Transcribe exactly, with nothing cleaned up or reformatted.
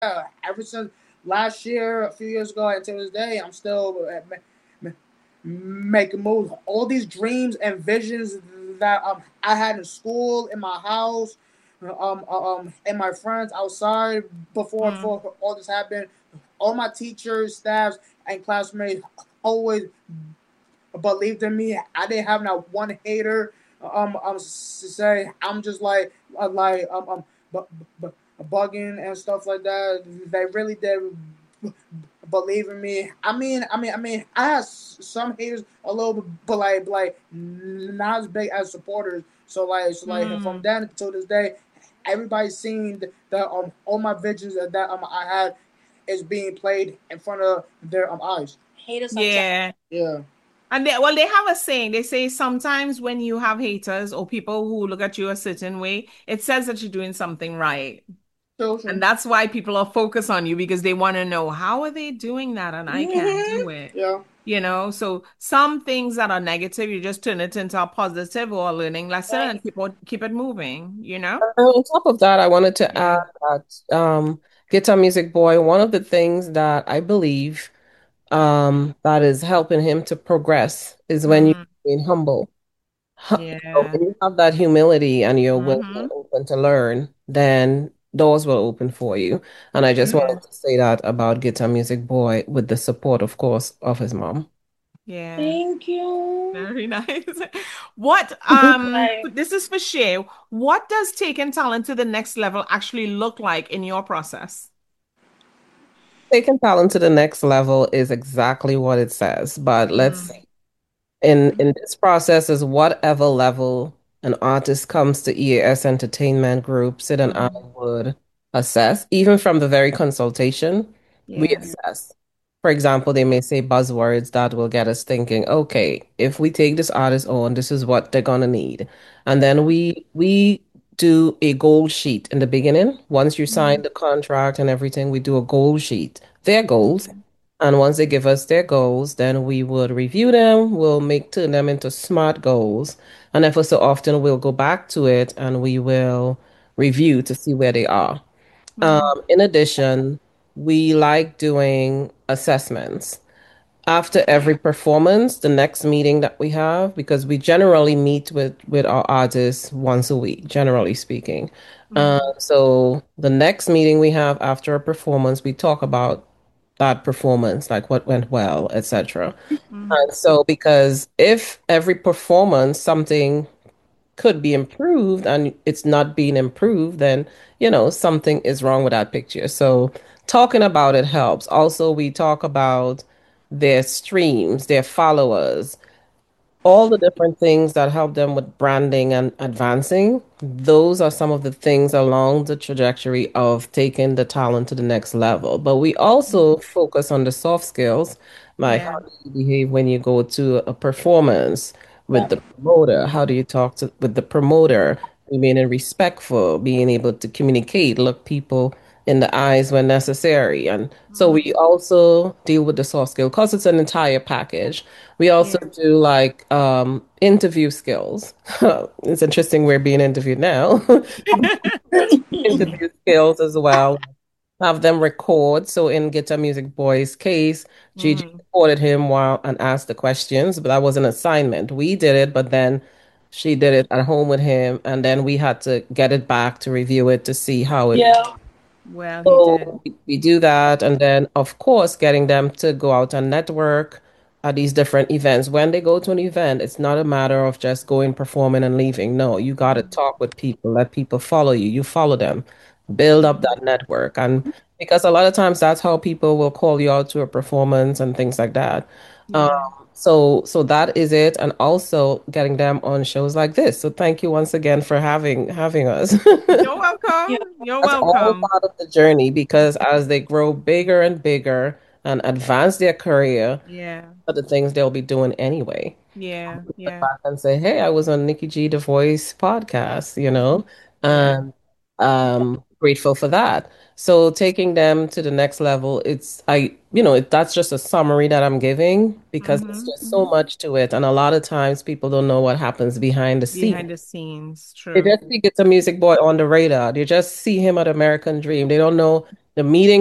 yeah, ever since last year, a few years ago, until this day, I'm still uh, ma- ma- making moves. All these dreams and visions that um, I had in school, in my house, um, uh, um, and my friends outside before Mm. before all this happened. All my teachers, staffs, and classmates always believed in me. I didn't have not one hater. Um, um, to say I'm just like uh, like um, um bu- bu- bugging and stuff like that. They really did believe in me. I mean, I mean, I mean, I have some haters a little bit, but like, like not as big as supporters. So like, so like from Mm. then to this day, everybody's seen that um all my visions that um I had is being played in front of their um eyes. Haters sometimes. Yeah. Yeah. And they, well, they have a saying. They say sometimes when you have haters or people who look at you a certain way, it says that you're doing something right. And Children. that's why people are focused on you because they want to know how are they doing that and I can't Mm-hmm. do it. Yeah. You know, so some things that are negative, you just turn it into a positive or a learning lesson Right. and keep on, keep it moving, you know? And on top of that, I wanted to add Yeah. that um, Guitar Music Boy, one of the things that I believe um, that is helping him to progress is when you're Mm, being humble. Hu- You know, yeah. when you have that humility and you're willing and Mm-hmm. open to learn, then doors will open for you. And I just Yeah. wanted to say that about Guitar Music Boy with the support, of course, of his mom. Yeah. Thank you. Very nice. What, um, Right. this is for Shay. What does taking talent to the next level actually look like in your process? Taking talent to the next level is exactly what it says, but let's Mm, in in this process is whatever level an artist comes to E A S Entertainment Group, Sid and I mm, would assess, even from the very consultation, we yeah. assess. For example, they may say buzzwords that will get us thinking, okay, if we take this artist on, this is what they're gonna need. And then we we do a goal sheet in the beginning. Once you sign Mm, the contract and everything, we do a goal sheet, their goals. mm, And once they give us their goals, then we would review them. We'll make turn them into SMART goals. And every so often, we'll go back to it and we will review to see where they are. Um, mm, in addition, we like doing assessments after every performance, the next meeting that we have, because we generally meet with with our artists once a week, generally speaking. Uh, mm, so the next meeting we have after a performance, we talk about that performance, like what went well, et cetera. mm, And so, because if every performance something could be improved and it's not being improved, then, you know, something is wrong with that picture. So talking about it helps. Also, we talk about their streams, their followers, all the different things that help them with branding and advancing. Those are some of the things along the trajectory of taking the talent to the next level. But we also mm, focus on the soft skills, like yeah. how do you behave when you go to a performance with Yeah. the promoter? How do you talk to with the promoter? Remaining respectful, being able to communicate, look people in the eyes when necessary. And so we Mm, also deal with the soft skill because it's an entire package. We also yeah. do like um, interview skills. It's interesting we're being interviewed now. Interview skills as well. Have them record. So in Guitar Music Boy's case, Gigi Mm, recorded him while and asked the questions, but that was an assignment. We did it, but then she did it at home with him, and then we had to get it back to review it to see how it. Yeah. well, he did. So we we do that, and then of course getting them to go out and network at these different events. When they go to an event, it's not a matter of just going, performing, and leaving. No, you got to Mm, talk with people, let people follow you. You follow them, build up mm, that network, and because a lot of times that's how people will call you out to a performance and things like that. Um, yeah. so so that is it, and also getting them on shows like this. So thank you once again for having having us. You're welcome. Yeah. You're That's all welcome. part of the journey because as they grow bigger and bigger and advance their career, Yeah. are the things they'll be doing anyway. Yeah. Look Yeah. back and say, "Hey, I was on Nikki G, The Voice podcast," you know, Yeah. and um, grateful for that. So taking them to the next level, it's I, you know, it, that's just a summary that I'm giving because it's Mm-hmm, just so mm-hmm. much to it, and a lot of times people don't know what happens behind the Behind scene. the scenes, They true. just think it's a music boy on the radar. They just see him at American Dream. They don't know the meeting